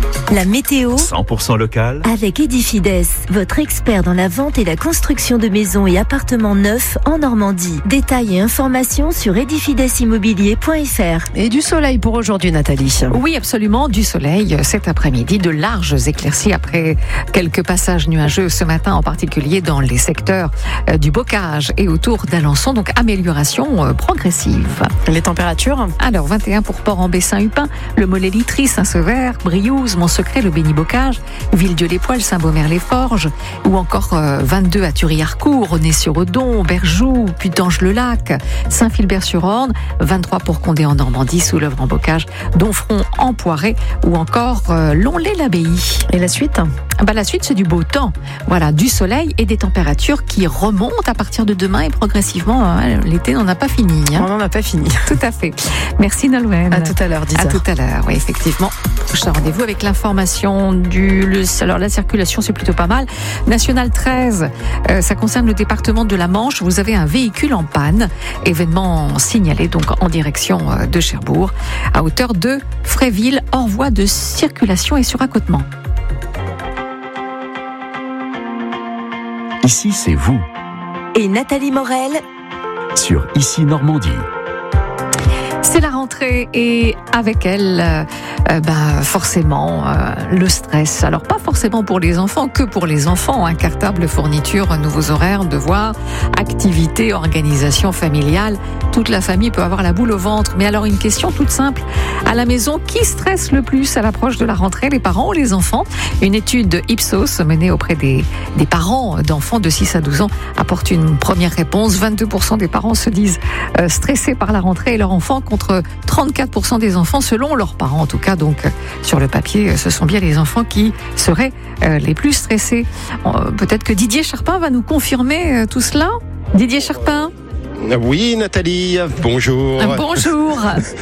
La météo 100% local avec Edifides, votre expert dans la vente et la construction de maisons et appartements neufs en Normandie. Détails et informations sur edifidesimmobilier.fr. Et du soleil pour aujourd'hui, Nathalie. Oui, absolument, du soleil cet après-midi, de larges éclaircies après quelques passages nuageux ce matin, en particulier dans les secteurs du Bocage et autour d'Alençon, donc amélioration progressive. Les températures? Alors, 21 pour Port-en-Bessin-Hupin, le Mollet-Litry, Saint-Sever, Briouze, Montsecret, le Béni-Bocage, Villedieu-les-Poils, Saint-Beaumer-les-Forges, ou encore 22 à Thury-Harcourt, Aulnay-sur-Odon, Berjoux, Putange-le-Lac, Saint-Philbert-sur-Orne, 23 pour Condé en Normandie, Soulèvre en Bocage, Domfront en Poiré, ou encore Lonlay-l'Abbaye. Et la suite? La suite, c'est du beau temps. Voilà, du soleil et des températures qui remontent à partir de demain et progressivement, l'été n'en a pas fini. On n'en a pas fini. Tout à fait. Merci Nolwenn. À tout à l'heure, 10h. À tout à l'heure, oui, effectivement. Prochain rendez-vous avec l'information alors la circulation, c'est plutôt pas mal. National 13, ça concerne le département de la Manche. Vous avez un véhicule en panne. Événement signalé donc en direction de Cherbourg, à hauteur de Fréville, hors voie de circulation et suraccotement. Ici, c'est vous. Et Nathalie Morel Sur Ici Normandie. C'est la rentrée et avec elle, forcément, le stress. Alors pas forcément pour les enfants, que pour les enfants. Cartable, fourniture, nouveaux horaires, devoirs, activités, organisation familiale. Toute la famille peut avoir la boule au ventre. Mais alors une question toute simple. À la maison, qui stresse le plus à l'approche de la rentrée, les parents ou les enfants? Une étude Ipsos menée auprès des parents d'enfants de 6 à 12 ans apporte une première réponse. 22% des parents se disent stressés par la rentrée et leur enfant, contre 34% des enfants selon leurs parents en tout cas. Donc sur le papier, ce sont bien les enfants qui seraient les plus stressés. Peut-être que Didier Charpin va nous confirmer tout cela. Didier Charpin? Oui, Nathalie, bonjour. Bonjour.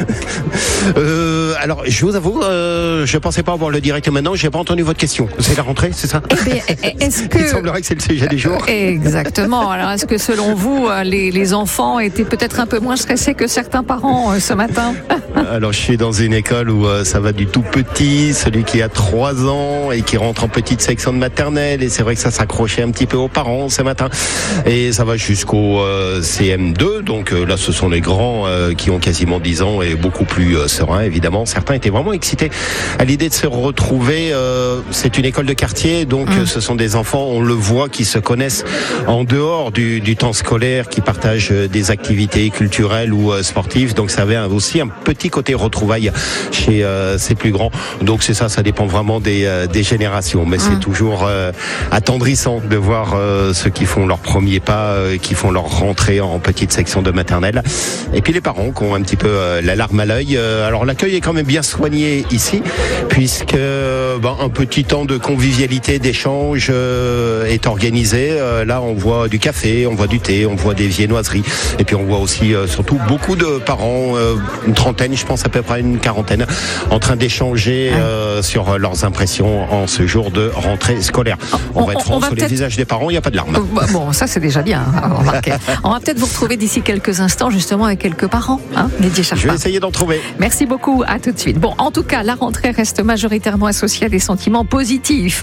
Alors, je vous avoue, je pensais pas avoir le direct maintenant, j'ai pas entendu votre question. C'est la rentrée, c'est ça? Est-ce que... Il semblerait que c'est le sujet du jour. Exactement. Alors, est-ce que selon vous, les enfants étaient peut-être un peu moins stressés que certains parents ce matin? Alors, je suis dans une école où ça va du tout petit, celui qui a 3 ans et qui rentre en petite section de maternelle, et c'est vrai que ça s'accrochait un petit peu aux parents ce matin. Et ça va jusqu'au CM2, donc là ce sont les grands qui ont quasiment 10 ans et beaucoup plus sereins évidemment. Certains étaient vraiment excités à l'idée de se retrouver. C'est une école de quartier, donc ce sont des enfants, on le voit, qui se connaissent en dehors du temps scolaire, qui partagent des activités culturelles ou sportives. Donc ça avait aussi un petit côté retrouvailles chez ces plus grands. Donc c'est ça dépend vraiment des générations. Mais c'est toujours attendrissant de voir ceux qui font leur premier pas, qui font leur rentrée en petite section de maternelle. Et puis les parents qui ont un petit peu la larme à l'œil. Alors l'accueil est quand même bien soigné ici, puisque un petit temps de convivialité, d'échange est organisé. Là on voit du café, on voit du thé, on voit des viennoiseries. Et puis on voit aussi surtout beaucoup de parents, une trentaine, je pense à peu près une quarantaine, en train d'échanger sur leurs impressions en ce jour de rentrée scolaire. On va être franc, sur les visages des parents, il n'y a pas de larmes. Bon, ça c'est déjà bien, remarquez. On va peut-être vous retrouver d'ici quelques instants justement avec quelques parents, Didier Charpin. Je vais essayer d'en trouver. Merci beaucoup, à tout de suite. Bon, en tout cas, la rentrée reste majoritairement associée à des sentiments positifs.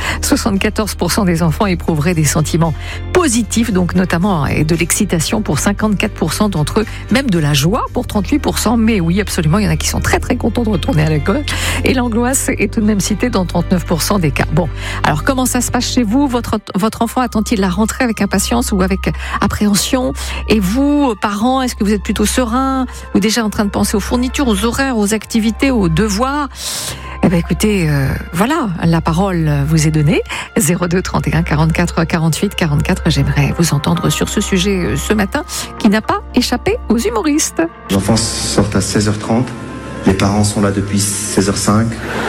74% des enfants éprouveraient des sentiments positifs, donc notamment et de l'excitation pour 54% d'entre eux, même de la joie pour 38%. Mais oui, absolument, il y en a qui sont très très contents de retourner à l'école. Et l'angoisse est tout de même citée dans 39% des cas. Bon, alors comment ça se passe chez vous? Votre enfant attend-il la rentrée avec impatience ou avec appréhension? Et vous, parents, est-ce que vous êtes plutôt serein ou déjà en train de penser aux fournitures, aux horaires, aux activités, aux devoirs? Écoutez, voilà, la parole vous est donnée. 02 31 44 48 44. J'aimerais vous entendre sur ce sujet ce matin qui n'a pas échappé aux humoristes. Les enfants sortent à 16h30. Les parents sont là depuis 16h05.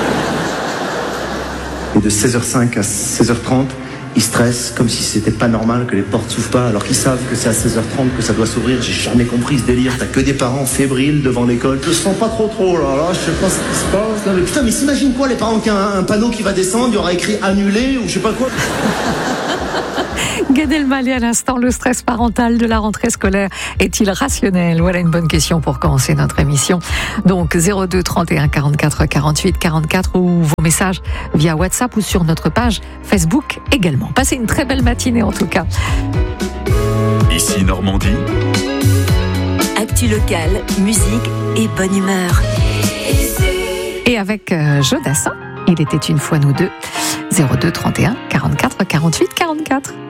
Et de 16h05 à 16h30, ils stressent comme si c'était pas normal que les portes s'ouvrent pas, alors qu'ils savent que c'est à 16h30 que ça doit s'ouvrir. J'ai jamais compris ce délire. T'as que des parents fébriles devant l'école. Je sens pas trop là, je sais pas ce qui se passe. Là, mais putain, mais s'imagine quoi, les parents qui ont un panneau qui va descendre, il y aura écrit annulé ou je sais pas quoi. Gad Elmaleh à l'instant, le stress parental de la rentrée scolaire est-il rationnel? Voilà une bonne question pour commencer notre émission. Donc 02 31 44 48 44 ou vos messages via WhatsApp ou sur notre page Facebook également. Passez une très belle matinée en tout cas. Ici Normandie. Actu locale, musique et bonne humeur. Et avec Jodassin, il était une fois nous deux. 02 31 44 48 44.